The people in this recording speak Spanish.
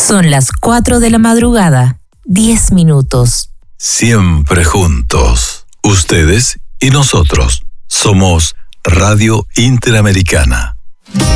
Son las 4 de la madrugada, 10 minutos. Siempre juntos, ustedes y nosotros. Somos Radio Interamericana.